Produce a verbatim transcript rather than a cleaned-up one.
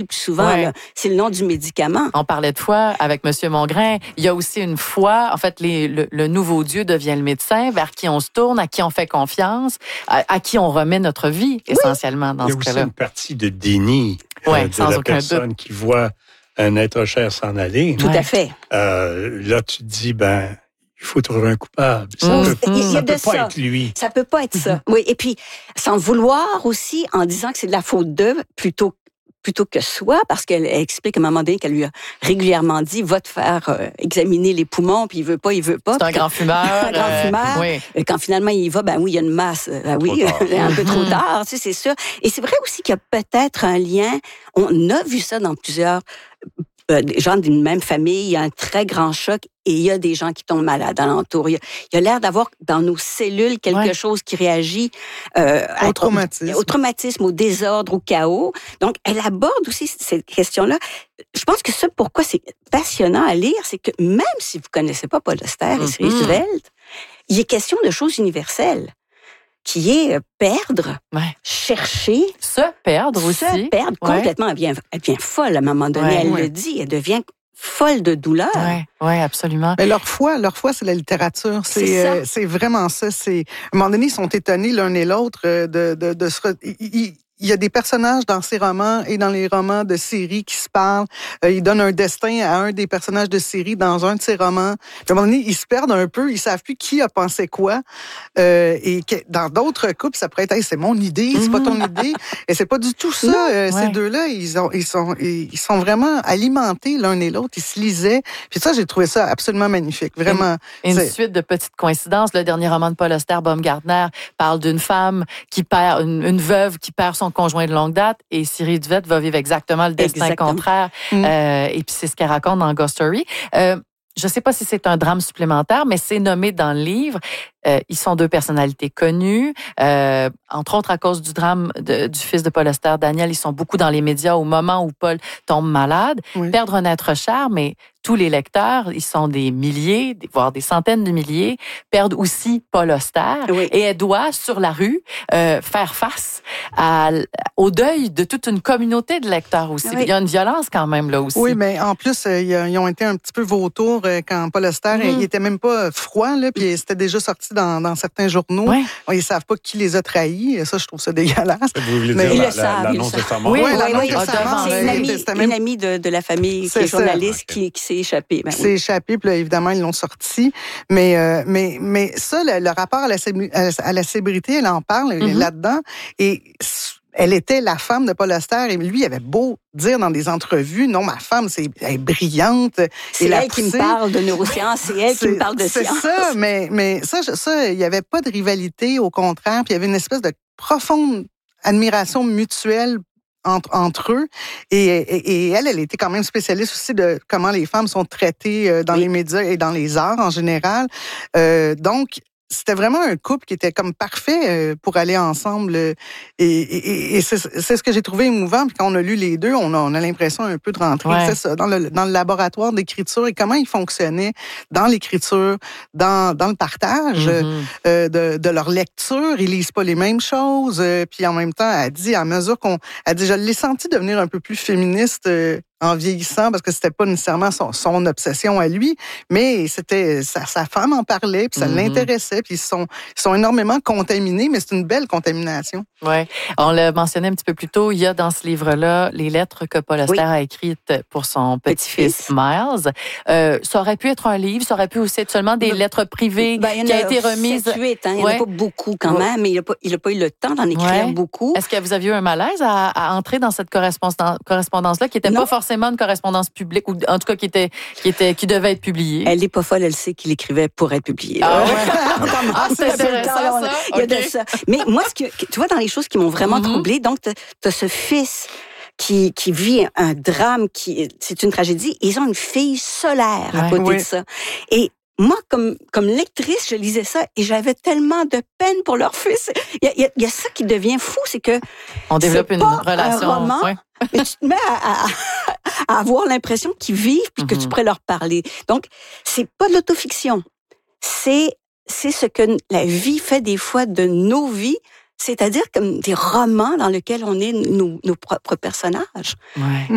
plus souvent. Ouais. Là. C'est le nom du médicament. On parlait de foi avec Monsieur Mongrain. Il y a aussi une foi. En fait, les, le, le nouveau Dieu devient le médecin vers qui on se tourne, à qui on fait confiance, à, à qui on remet notre vie, oui. essentiellement, dans ce cas-là. Il y a aussi une partie de déni ouais, euh, de sans la aucun personne doute. qui voit un être cher s'en aller. Tout ouais. à fait. Euh, là, tu te dis, ben, il faut trouver un coupable. Ça Mmh. peut, Il y a ça de peut pas ça. être lui. Ça peut pas être ça. Oui, et puis, sans vouloir aussi, en disant que c'est de la faute d'eux, plutôt plutôt que soi, parce qu'elle explique à un moment donné qu'elle lui a régulièrement dit, va te faire euh, examiner les poumons, puis il veut pas, il veut pas. C'est un grand fumeur. un grand euh, fumeur. Oui. Et quand finalement il y va, ben oui, il y a une masse. Ben oui, un peu trop tard, tu sais, c'est sûr. Et c'est vrai aussi qu'il y a peut-être un lien. On a vu ça dans plusieurs euh, gens d'une même famille. Il y a un très grand choc et il y a des gens qui tombent malades alentour. Il y a, il y a l'air d'avoir dans nos cellules quelque ouais. chose qui réagit euh, au traumatisme. Au, au traumatisme, au désordre, au chaos. Donc, elle aborde aussi cette question-là. Je pense que ça, pourquoi c'est passionnant à lire, c'est que même si vous connaissez pas Paul Auster et Cyril Mm-hmm. Suvelt, il est question de choses universelles, qui est euh, perdre, ouais. chercher, se perdre aussi, se perdre ouais. complètement. Elle devient, elle devient folle à un moment donné. Ouais, elle ouais. le dit, elle devient folle de douleur. Oui, ouais, absolument. Mais leur foi, leur foi, c'est la littérature. C'est, c'est, euh, c'est vraiment ça. C'est, à un moment donné, ils sont étonnés l'un et l'autre de, de, de se... Re... Ils, ils, il y a des personnages dans ces romans et dans les romans de série qui se parlent. Euh, ils donnent un destin à un des personnages de série dans un de ces romans. Puis à un moment donné, ils se perdent un peu. Ils savent plus qui a pensé quoi. Euh, et que dans d'autres couples, ça pourrait être hey, « c'est mon idée, c'est pas ton idée ». Et c'est pas du tout ça. Non, euh, ouais. Ces deux-là, ils, ont, ils, sont, ils sont vraiment alimentés l'un et l'autre. Ils se lisaient. Puis ça, j'ai trouvé ça absolument magnifique. Vraiment. Une, une c'est... suite de petites coïncidences. Le dernier roman de Paul Auster, Baumgartner, parle d'une femme qui perd, une, une veuve qui perd son conjoint de longue date, et Cyril Duvette va vivre exactement le destin exactement. contraire. Mm. Euh, et puis c'est ce qu'elle raconte dans Ghost Story. Euh, je ne sais pas si c'est un drame supplémentaire, mais c'est nommé dans le livre. Euh, ils sont deux personnalités connues, euh, entre autres à cause du drame de, du fils de Paul Auster, Daniel. Ils sont beaucoup dans les médias au moment où Paul tombe malade. Oui. Perdre un être cher, mais tous les lecteurs, ils sont des milliers, voire des centaines de milliers, perdent aussi Paul Auster. Oui. Et elle doit, sur la rue, euh, faire face à, au deuil de toute une communauté de lecteurs aussi. Oui. Il y a une violence quand même là aussi. Oui, mais en plus, euh, ils ont été un petit peu vautours euh, quand Paul Auster, Mm-hmm. il était même pas froid, là, puis c'était déjà sorti dans, dans certains journaux. Ouais. Ils savent pas qui les a trahis. Ça, je trouve ça dégueulasse. Vous voulez Mais dire ils la, le savent, la, ils l'annonce le de savent. sa mort? Oui, Oui, l'annonce oui, de oui. sa mort. C'est une euh, amie, c'était une même- amie de, de la famille qui C'est est ça. journaliste Ok. qui, qui s'est échappée. Ben, s'est oui. échappé, puis là, évidemment, ils l'ont sorti. Mais, euh, mais, mais ça, le, le rapport à la, célébri- à la célébrité, elle en parle Mm-hmm. là-dedans. Et elle était la femme de Paul Auster. Et lui, il avait beau dire dans des entrevues, non, ma femme, c'est, elle est brillante. C'est et la elle qui me pousser. parle de neurosciences, c'est elle qui me parle de c'est science. C'est ça, mais, mais ça, je- ça, il n'y avait pas de rivalité, au contraire. Puis il y avait une espèce de profonde admiration mutuelle entre, entre eux. Et, et, et elle, elle était quand même spécialiste aussi de comment les femmes sont traitées euh, dans Oui. les médias et dans les arts en général. Euh, donc, c'était vraiment un couple qui était comme parfait euh, pour aller ensemble. euh, Et, et, et c'est, c'est ce que j'ai trouvé émouvant. Puis quand on a lu les deux, on a, on a l'impression un peu de rentrer Ouais. c'est ça, dans, le, dans le laboratoire d'écriture et comment ils fonctionnaient dans l'écriture, dans, dans le partage Mm-hmm. euh, de, de leur lecture. Ils lisent pas les mêmes choses. Euh, puis en même temps, elle dit, à mesure qu'on... Elle dit, je l'ai senti devenir un peu plus féministe euh, en vieillissant, parce que c'était pas nécessairement son, son obsession à lui, mais c'était sa, sa femme en parlait, puis ça Mm-hmm. l'intéressait, puis ils sont, ils sont énormément contaminés, mais c'est une belle contamination. Oui, on l'a mentionné un petit peu plus tôt, il y a dans ce livre-là les lettres que Paul Auster Oui. a écrites pour son petit-fils, Petit-fils. Miles. Euh, ça aurait pu être un livre, ça aurait pu aussi être seulement des lettres privées Ben, il y en qui a été sept, remise. huit, hein. Il n'y en Ouais. a pas beaucoup quand Ouais. même, mais il n'a pas, il a pas eu le temps d'en écrire Ouais. beaucoup. Est-ce que vous aviez eu un malaise à, à entrer dans cette correspondance, correspondance-là, qui n'était Non. pas forcément une correspondance publique, ou en tout cas qui était, qui était, qui devait être publiée? Elle n'est pas folle, elle sait qu'il écrivait pour être publié. Ah là. ouais. Comment Ah, c'est ça, tout le temps, intéressant, là, ça. Il y a Ok. de ça. Mais moi, ce que, tu vois, dans les choses qui m'ont vraiment Mhm. troublée, donc, tu as ce fils qui, qui vit un drame, qui c'est une tragédie. Ils ont une fille solaire à Ouais. côté Oui. de ça. Et moi, comme, comme lectrice, je lisais ça et j'avais tellement de peine pour leur fils. Il y a, il y a, il y a ça qui devient fou, c'est que On développe c'est une pas relation. un roman, ouais. mais tu te mets à, à, à avoir l'impression qu'ils vivent puis que Mhm. tu pourrais leur parler. Donc, c'est pas de l'autofiction. C'est, c'est ce que la vie fait des fois de nos vies, c'est-à-dire comme des romans dans lesquels on est nos, nos propres personnages. Ouais.